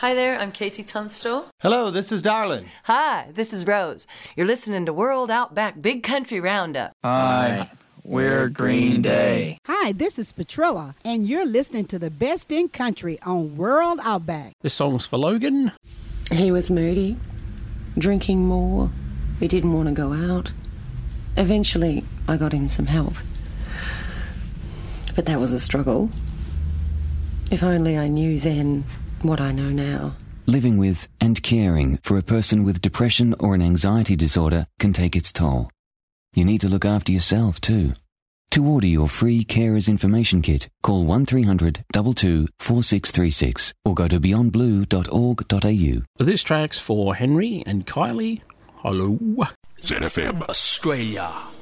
Hi there, I'm Katie Tunstall. Hello, this is Darlin. Hi, this is Rose. You're listening to World Outback Big Country Roundup. Hi, we're Green Day. Hi, this is Petrilla, and you're listening to the best in country on World Outback. This song's for Logan. He was moody, drinking more. He didn't want to go out. Eventually, I got him some help. But that was a struggle. If only I knew then what I know now. Living with and caring for a person with depression or an anxiety disorder can take its toll. You need to look after yourself too. To order your free Carers Information Kit, call 1300 22 4636 or go to beyondblue.org.au. This track's for Henry and Kylie. Hello. ZFM Australia.